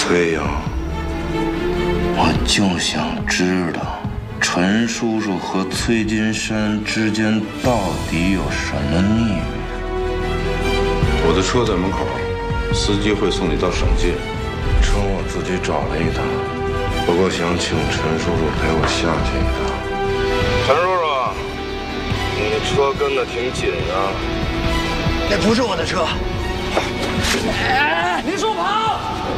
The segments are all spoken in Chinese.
崔阳，我就想知道陈叔叔和崔金山之间到底有什么秘密。 我的车在门口，司机会送你到省界。 车我自己找了一趟，不过想请陈叔叔陪我下去一趟。陈叔叔，你的车跟得挺紧啊。 那不是我的车。 林叔跑！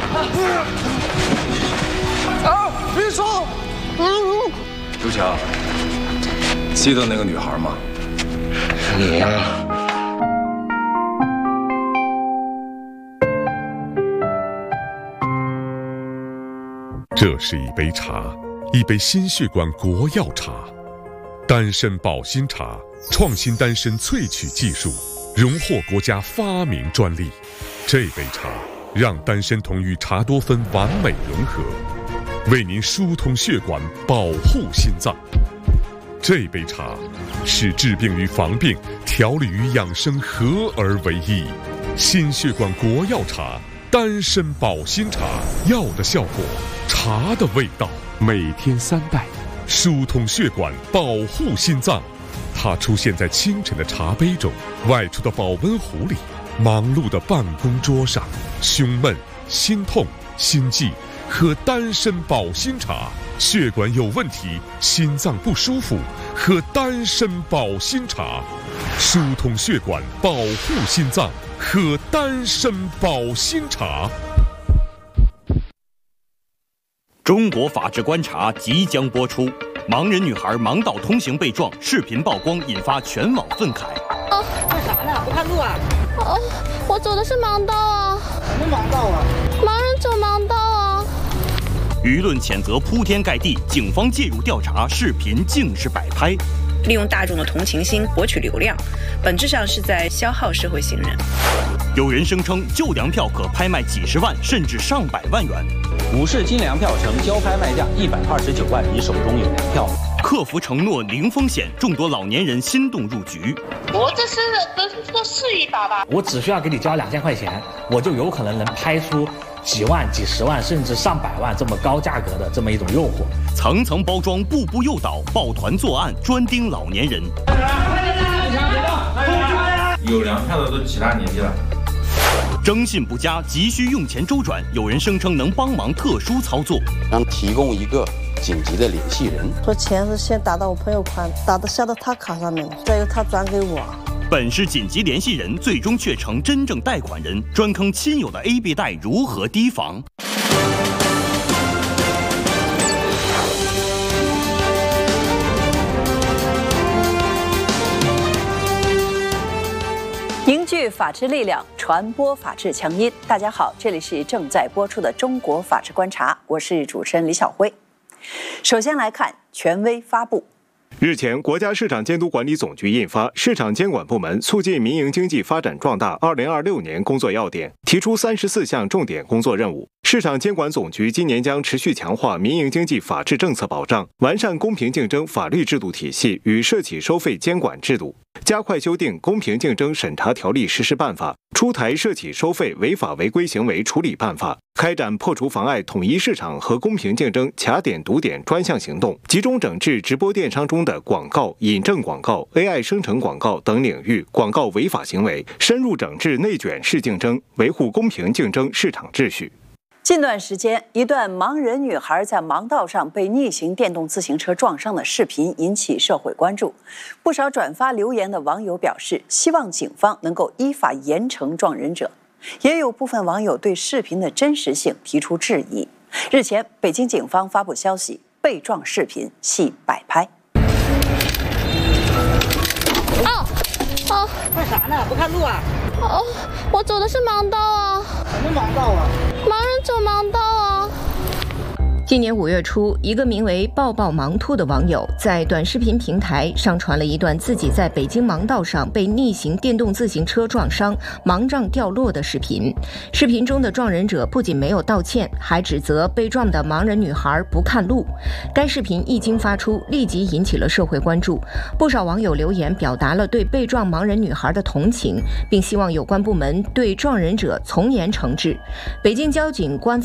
林叔！ 刘强，记得那个女孩吗？ 你呀。 这是一杯茶，一杯心血管国药茶，丹参保心茶，创新丹参萃取技术，荣获国家发明专利。这杯茶让丹参酮与茶多酚完美融合，为您疏通血管，保护心脏。这杯茶是治病与防病、调理与养生合而为一。心血管国药茶，丹参保心茶，药的效果，茶的味道，每天3袋，疏通血管，保护心脏。它出现在清晨的茶杯中，外出的保温壶里，忙碌的办公桌上。胸闷、心痛、心悸，喝丹参保心茶；血管有问题，心脏不舒服，喝丹参保心茶。疏通血管，保护心脏，喝丹参保心茶。 中国法制观察即将播出，盲人女孩盲道通行被撞，视频曝光引发全网愤慨。 干啥呢？不看路啊？ 我走的是盲道啊。 什么盲道啊？ 盲人走盲道啊。 舆论谴责铺天盖地，警方介入调查，视频竟是摆拍。 利用大众的同情心博取流量，本质上是在消耗社会信任。 有人声称旧粮票可拍卖几十万甚至上百万元。 武氏金粮票呈交拍卖价129万，你手中有粮票。 客服承诺零风险，众多老年人心动入局。 我这是都试一把吧。 我只需要给你交2000块钱，我就有可能能拍出几万、几十万甚至上百万这么高价格的这么一种诱惑。 层层包装，步步诱导，抱团作案，专盯老年人。 有粮票的都几大年纪了。 征信不佳，急需用钱周转，有人声称能帮忙特殊操作， 让提供一个紧急的联系人。 说钱是先打到我朋友款，下到他卡上面，再由他转给我。 本是紧急联系人，最终却成真正贷款人，专坑亲友的 AB 贷如何提防？ 凝聚法治力量，传播法治强音。大家好，这里是正在播出的中国法治观察，我是主持人李晓辉。首先来看权威发布。 日前，国家市场监督管理总局印发《市场监管部门促进民营经济发展壮大2026年工作要点》，提出34项重点工作任务。市场监管总局今年将持续强化民营经济法治政策保障，完善公平竞争法律制度体系与涉企收费监管制度，加快修订《公平竞争审查条例实施办法》，出台涉企收费违法违规行为处理办法，开展破除妨碍统一市场和公平竞争卡点堵点专项行动，集中整治直播电商中的广告、引证广告、AI 生成广告等领域广告违法行为，深入整治内卷式竞争，维护公平竞争市场秩序。 近段时间，一段盲人女孩在盲道上被逆行电动自行车撞伤的视频引起社会关注。不少转发留言的网友表示，希望警方能够依法严惩撞人者。也有部分网友对视频的真实性提出质疑。日前，北京警方发布消息，被撞视频系摆拍。 干啥呢？不看路啊？ 我走的是盲道啊。 什么盲道啊？ 盲人走盲道啊。 今年5月初，一个名为抱抱盲兔的网友在短视频平台上传了一段自己在北京盲道上被逆行电动自行车撞伤、盲杖掉落的视频。视频中的撞人者不仅没有道歉，还指责被撞的盲人女孩不看路。该视频一经发出，立即引起了社会关注。不少网友留言表达了对被撞盲人女孩的同情，并希望有关部门对撞人者从严惩治。北京交警官